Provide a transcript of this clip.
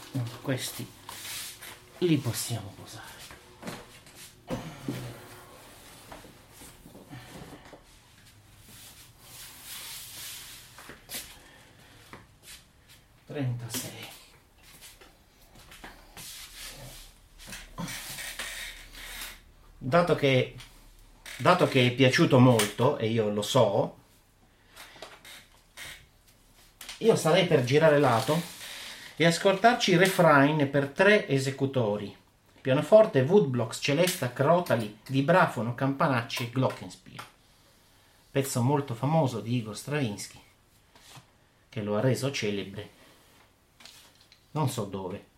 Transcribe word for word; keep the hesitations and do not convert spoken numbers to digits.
questi li possiamo posare. trentasei. Dato che, dato che è piaciuto molto, e io lo so, io sarei per girare lato e ascoltarci il refrain per tre esecutori: pianoforte, woodblocks, celesta, crotali, vibrafono, campanacci e glockenspiel. Pezzo molto famoso di Igor Stravinsky, che lo ha reso celebre non so dove.